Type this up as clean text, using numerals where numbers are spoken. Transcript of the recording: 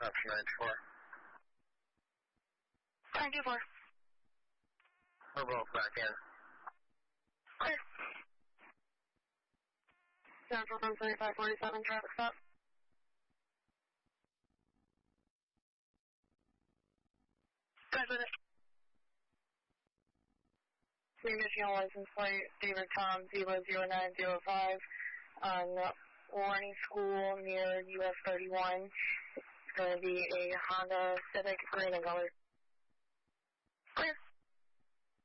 Option 94. 924. We're both back in. Clear. Central 13547, traffic stop. Guys with it. New Michigan license plate, David Tom 00905 on Warning School near US 31. It's going to be a Honda Civic green in color. Clear.